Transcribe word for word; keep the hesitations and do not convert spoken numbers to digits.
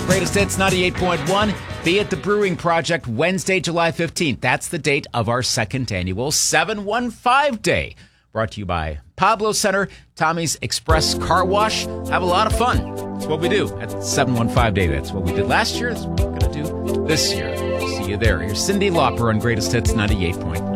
Greatest Hits ninety-eight point one. Be at the Brewing Project Wednesday, July fifteenth. That's the date of our second annual seven one five Day. Brought to you by Pablo Center, Tommy's Express Car Wash. Have a lot of fun. That's what we do at seven one five Day. That's what we did last year. That's what we're going to do this year. See you there. Here's Cyndi Lauper on Greatest Hits ninety-eight point one.